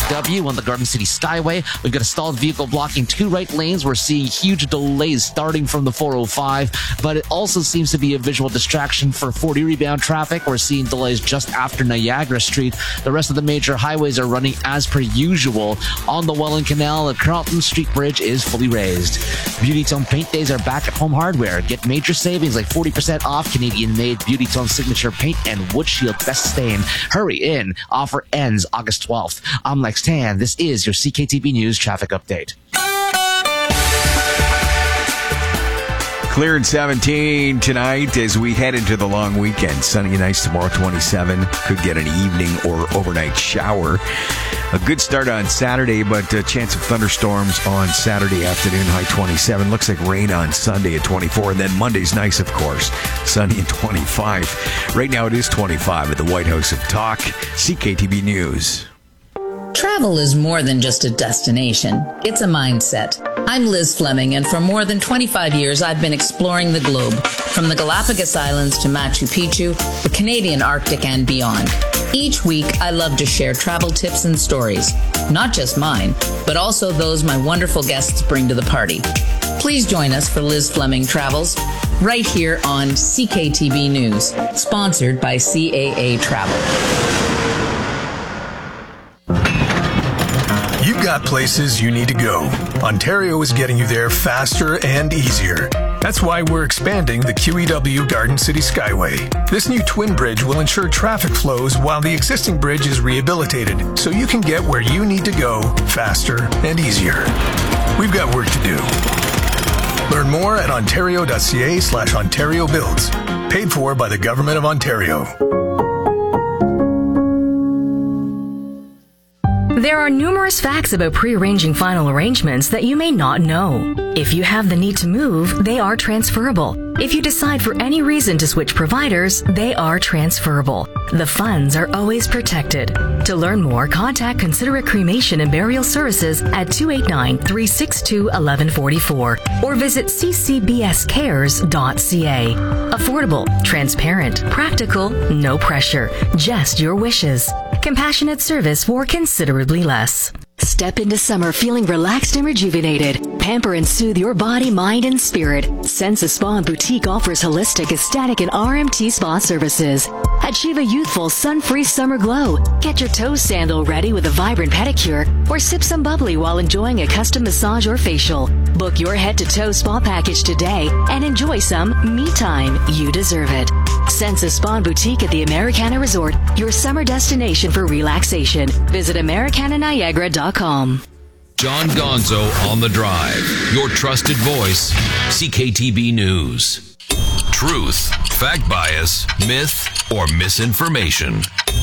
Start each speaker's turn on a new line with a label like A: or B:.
A: QEW on the Garden City Skyway. We've got a stalled vehicle blocking 2 right lanes. We're seeing huge delays starting from the 405, but it also seems to be a visual distraction for 40 rebound traffic. We're seeing delays just after Niagara Street. The rest of the major highways are running as per usual. On the Welland Canal, the Carlton Street Bridge is fully raised. Beauty Tone Paint Days are back at Home Hardware. Get major savings like 40% off Canadian-made Beauty Tone Signature Paint and Wood Shield Best Stain. Hurry in. Offer ends August 12th. I'm Lex Tan. This is your CKTB News traffic update.
B: Clearing 17 tonight as we head into the long weekend. Sunny and nice tomorrow, 27. Could get an evening or overnight shower. A good start on Saturday, but a chance of thunderstorms on Saturday afternoon, high 27. Looks like rain on Sunday at 24. And then Monday's nice, of course. Sunny and 25. Right now it is 25 at the White House of Talk. CKTB News.
C: Travel is more than just a destination. It's a mindset. I'm Liz Fleming, and for more than 25 years, I've been exploring the globe, from the Galapagos Islands to Machu Picchu, the Canadian Arctic, and beyond. Each week, I love to share travel tips and stories, not just mine, but also those my wonderful guests bring to the party. Please join us for Liz Fleming Travels, right here on CKTB News, sponsored by CAA Travel.
D: You've got places you need to go. Ontario is getting you there faster and easier. That's why we're expanding the QEW Garden City Skyway. This new twin bridge will ensure traffic flows while the existing bridge is rehabilitated, so you can get where you need to go faster and easier. We've got work to do. Learn more at ontario.ca/Ontario Builds. Paid for by the Government of Ontario.
E: There are numerous facts about pre-arranging final arrangements that you may not know. If you have the need to move, they are transferable. If you decide for any reason to switch providers, they are transferable. The funds are always protected. To learn more, contact Considerate Cremation and Burial Services at 289-362-1144 or visit ccbscares.ca. Affordable, transparent, practical, no pressure, just your wishes. Compassionate service for considerably less. Step into summer feeling relaxed and rejuvenated. Pamper and soothe your body, mind, and spirit. Sensa Spa and Boutique offers holistic, aesthetic, and RMT spa services. Achieve a youthful, sun-free summer glow. Get your toes sandal ready with a vibrant pedicure or sip some bubbly while enjoying a custom massage or facial. Book your head-to-toe spa package today and enjoy some me time. You deserve it. Sensa Spa and Boutique at the Americana Resort, your summer destination for relaxation. Visit AmericanaNiagara.com.
F: John Gonzo on the Drive, your trusted voice, CKTB News. Truth, fact bias, myth, or misinformation.